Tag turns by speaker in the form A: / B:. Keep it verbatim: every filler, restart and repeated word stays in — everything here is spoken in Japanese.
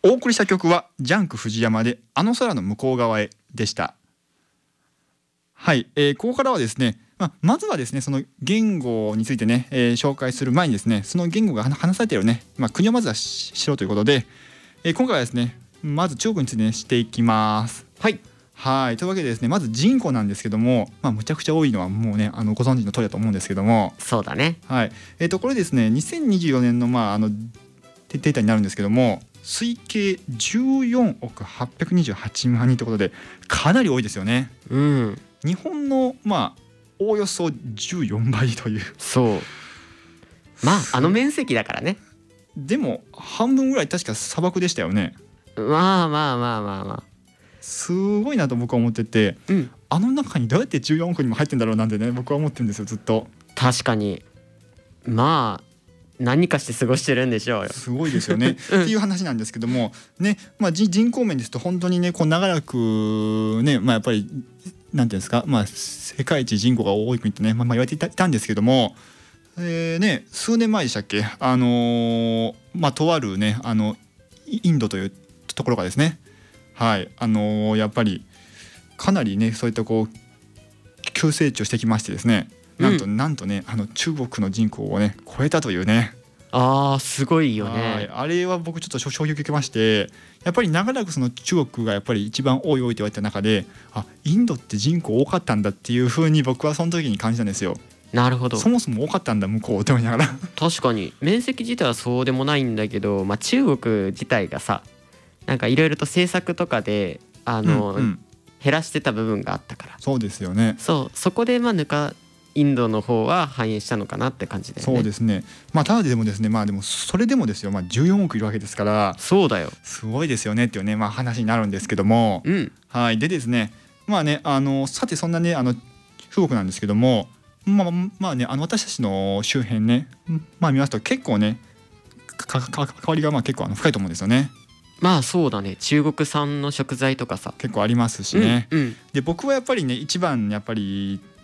A: お送りした曲はジャンク藤山であの空の向こう側へでした。はい、えー、ここからはですね、まあ、まずはですねその言語についてね、えー、紹介する前にですねその言語が話されているね、まあ、国をまずは知ろうということで、えー、今回はですねまず中国について、ね、していきます。
B: はい
A: はいというわけでですねまず人口なんですけども、まあ、むちゃくちゃ多いのはもうねあのご存知の通りだと思うんですけども、
B: そうだね。
A: はいえー、とこれですねにせんにじゅうよねんのまああのデータになるんですけども推計じゅうよんおくはっぴゃくにじゅうはちまんにんということでかなり多いですよね。
B: うん
A: 日本のまあおおよそじゅうよんばいという。
B: そうまああの面積だからね。
A: でも半分ぐらい確か砂漠でしたよね。
B: まあまあまあまあまあ
A: すごいなと僕は思ってて、
B: うん、
A: あの中にどうやってじゅうよんおくにも入ってんだろうなんてね僕は思ってるんですよずっと。
B: 確かにまあ何かして過ごしてるんでしょうよ。
A: すごいですよね、うん、っていう話なんですけどもね、まあ、人口面ですと本当にねこう長らくね、まあ、やっぱりなんていうんですか、まあ、世界一人口が多い国ってね、まあ、言われていたんですけども、えーね、数年前でしたっけ、あのーまあ、とあるねあのインドというところがですね、はいあのー、やっぱりかなりねそういったこう急成長してきましてですねなんと、うん、なんとねあの中国の人口をね超えたというね。
B: あーすごいよね。
A: はいあれは僕ちょっと衝撃を受けまして、やっぱり長らくその中国がやっぱり一番多い多いと言われた中で、あインドって人口多かったんだっていう風に僕はその時に感じたんですよ。
B: なるほど。
A: そもそも多かったんだ向こうって思いながら
B: 確かに面積自体はそうでもないんだけど、まあ、中国自体がさなんかいろいろと政策とかであの、うんうん、減らしてた部分があったから。
A: そうですよね。
B: そうそこでまあ抜かインドの方は反映したのかなって感じだよね。
A: そうですね。まあただでもですねまあでもそれでもですよ、まあ、じゅうよんおくいるわけですから。
B: そうだよ
A: すごいですよねっていうね、まあ、話になるんですけども、
B: うん、
A: はいでですねまあねあのさてそんなねあの中国なんですけどもまあまあねあの私たちの周辺ねまあ見ますと結構ねかか関わりがまあ結構あの深いと思うんですよね。
B: まあそうだね中国産の食材とかさ
A: 結構ありますしね、
B: うんうん、
A: で僕はやっぱりね一番やっぱり